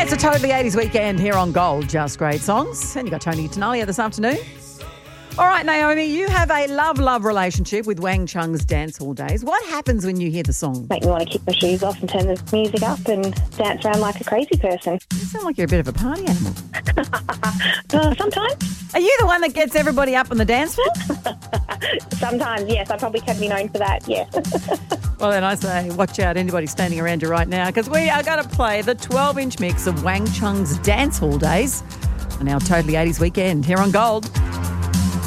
It's a totally 80s weekend here on Gold. Just great songs. And you got Tony Tenalia this afternoon. All right, Naomi, you have a love relationship with Wang Chung's Dance Hall Days. What happens when you hear the song? Make me want to kick my shoes off and turn the music up and dance around like a crazy person. You sound like you're a bit of a party animal. Sometimes. Are you the one that gets everybody up on the dance floor? Sometimes, yes. I probably can be known for that, yes. Well, then I say watch out, anybody standing around you right now, because we are going to play the 12-inch mix of Wang Chung's Dance Hall Days on our Totally 80s weekend here on Gold.